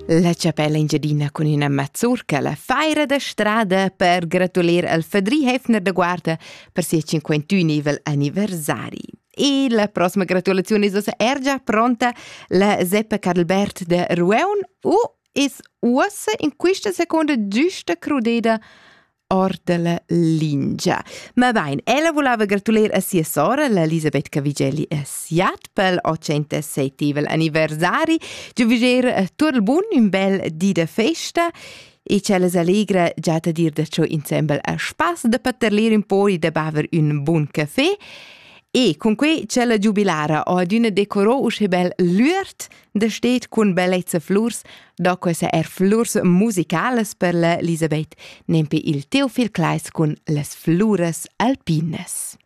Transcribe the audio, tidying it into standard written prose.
La Chapella Engiadina con una mazzurca, la feira da strada per gratulir al Fadri Hefner da Guarda per sia 51 anniversari. E la prossima gratulazione è già pronta la Zeppa Carlbert de Rueun o es uossa in questa seconda giusta crudeda or della Lingia. Ma vain, ella voleva gratulir a sia sora, la Elisabeth Cavigelli Siat, per l'87 anniversari. Giuviger tutto il buon, un bel dì de festa. E c'è la allegra già da dir da ciò insieme a spass da paterlir un po' e da baver un buon caffè. E con cui c'è la giubilara o ad una decoro usce bel luert da stet con bellezza flurs, dopo se flurs musicales per la Elisabeth, nempe il Teofil Kleis con las flures alpines.